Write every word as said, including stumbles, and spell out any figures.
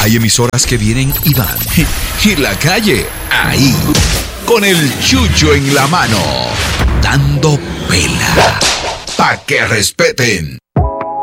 Hay emisoras que vienen y van. Y la calle, ahí, con el chucho en la mano, dando pela, pa' que respeten.